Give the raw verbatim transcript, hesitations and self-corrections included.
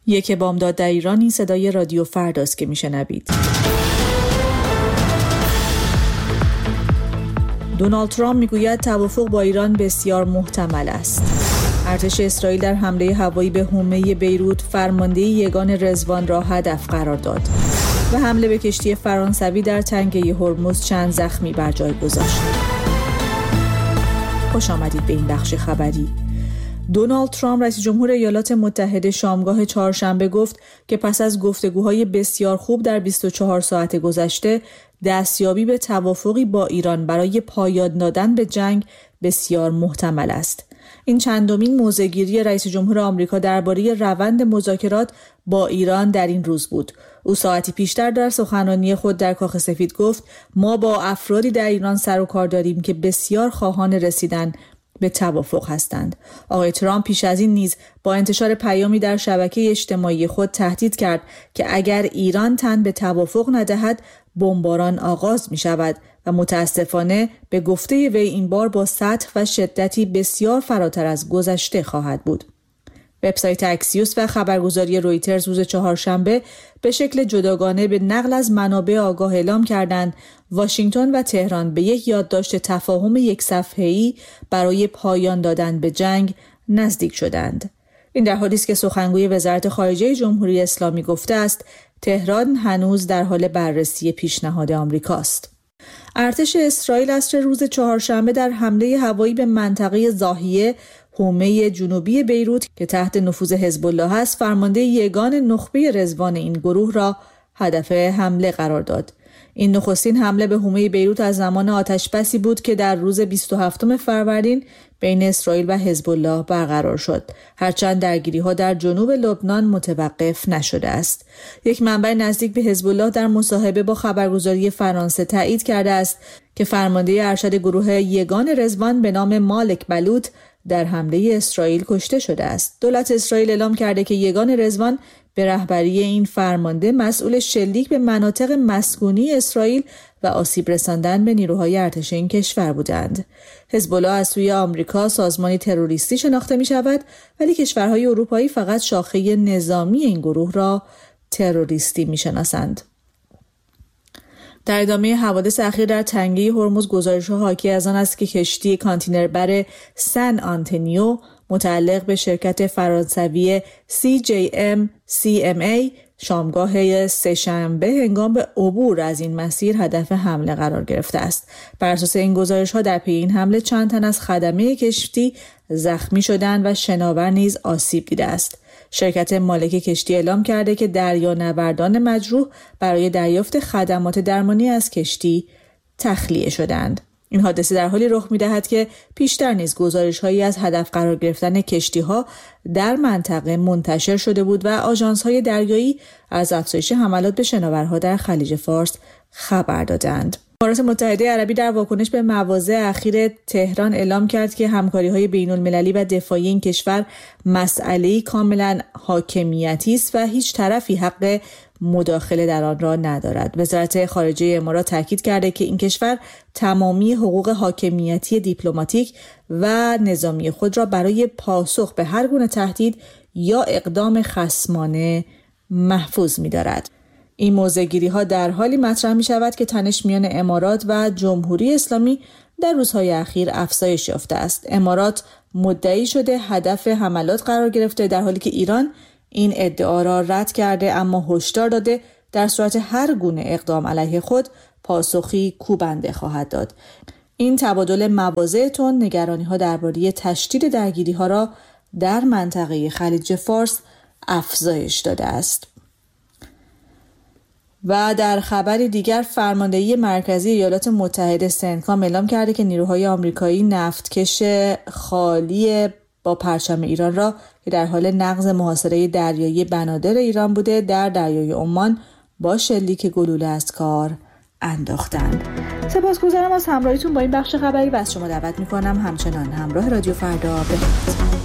یک بامداد در ایران، این صدای رادیو فرداست که میشنوید. دونالد ترامپ میگوید توافق با ایران بسیار محتمل است. ارتش اسرائیل در حمله هوایی به حومه بیروت فرماندهی یگان رضوان را هدف قرار داد و حمله به کشتی فرانسوی در تنگه هرمز چند زخمی بر جای گذاشت. خوش آمدید به این بخش خبری. دونالد ترامپ رئیس جمهور ایالات متحده شامگاه چهارشنبه گفت که پس از گفتگوهای بسیار خوب در بیست و چهار ساعت گذشته دستیابی به توافقی با ایران برای پایان دادن به جنگ بسیار محتمل است. این چندمین موضع‌گیری رئیس جمهور آمریکا درباره روند مذاکرات با ایران در این روز بود. او ساعتی پیشتر در سخنرانی خود در کاخ سفید گفت ما با افرادی در ایران سر و کار داریم که بسیار خواهان رسیدن به توافق هستند. آقای ترامپ پیش از این نیز با انتشار پیامی در شبکه اجتماعی خود تهدید کرد که اگر ایران تن به توافق ندهد بمباران آغاز می شود و متاسفانه به گفته وی این بار با سطح و شدتی بسیار فراتر از گذشته خواهد بود. وبسایت اکسیوس و خبرگزاری رویترز روز چهارشنبه به شکل جداگانه به نقل از منابع آگاه اعلام کردند واشنگتن و تهران به یک یادداشت تفاهم یک صفحه‌ای برای پایان دادن به جنگ نزدیک شدند. این در حالی است که سخنگوی وزارت خارجه جمهوری اسلامی گفته است تهران هنوز در حال بررسی پیشنهاد آمریکاست. ارتش اسرائیل عصر روز چهارشنبه در حمله هوایی به منطقه ضاحیه حومه جنوبی بیروت که تحت نفوذ حزب الله است فرمانده یگان نخبه رضوان این گروه را هدف حمله قرار داد. این نخستین حمله به حومه بیروت از زمان آتشبسی بود که در روز بیست و هفتم فروردین بین اسرائیل و حزب الله برقرار شد، هرچند درگیری‌ها در جنوب لبنان متوقف نشده است. یک منبع نزدیک به حزب الله در مصاحبه با خبرگزاری فرانسه تایید کرده است که فرمانده ارشد گروه یگان رضوان به نام مالک بلوط در حمله اسرائیل کشته شده است. دولت اسرائیل اعلام کرده که یگان رضوان به رهبری این فرمانده مسئول شلیک به مناطق مسکونی اسرائیل و آسیب رساندن به نیروهای ارتش این کشور بودند. حزب الله از سوی آمریکا سازمانی تروریستی شناخته می شود، ولی کشورهای اروپایی فقط شاخه نظامی این گروه را تروریستی می شناسند. در ادامه حوادث اخیر در تنگه هرمز گزارش‌ها حاکی از آن است که کشتی کانتینربر سن آنتونیو متعلق به شرکت فرانسوی سی جی ام سی ام ای شامگاه سه‌شنبه هنگام به عبور از این مسیر هدف حمله قرار گرفته است. بر اساس این گزارش‌ها در پی این حمله چند تن از خدمه کشتی زخمی شدند و شناور نیز آسیب دیده است. شرکت مالک کشتی اعلام کرده که دریانوردان مجروح برای دریافت خدمات درمانی از کشتی تخلیه شدند. این حادثه در حالی رخ می‌دهد که پیشتر نیز گزارش‌هایی از هدف قرار گرفتن کشتی‌ها در منطقه منتشر شده بود و آژانس‌های دریایی از افزایش حملات به شناورها در خلیج فارس خبر دادند. امارات متحده عربی در واکنش به مواضع اخیر تهران اعلام کرد که همکاری‌های بین‌المللی و دفاعی این کشور مسئله‌ای کاملاً حاکمیتی است و هیچ طرفی حق مداخله در آن را ندارد. وزارت خارجه امارات تاکید کرده که این کشور تمامی حقوق حاکمیتی دیپلماتیک و نظامی خود را برای پاسخ به هر گونه تهدید یا اقدام خصمانه محفوظ می‌دارد. این موضع‌گیری‌ها در حالی مطرح می‌شود که تنش میان امارات و جمهوری اسلامی در روزهای اخیر افزایش یافته است. امارات مدعی شده هدف حملات قرار گرفته، در حالی که ایران این ادعا را رد کرده، اما هشدار داده در صورت هر گونه اقدام علیه خود پاسخی کوبنده خواهد داد. این تبادل مواضع تند نگرانی‌ها درباره تشدید درگیری‌ها را در منطقه خلیج فارس افزایش داده است. و در خبری دیگر فرماندهی مرکزی ایالات متحده سنتکام اعلام کرده که نیروهای آمریکایی نفتکش خالی با پرچم ایران را که در حال نقض محاصره دریایی بنادر ایران بوده در دریای عمان با شلیک گلوله از کار انداختند. سپاسگزارم از همراهیتون با این بخش خبری و از شما دعوت می‌کنم همچنان همراه رادیو فردا بمانید.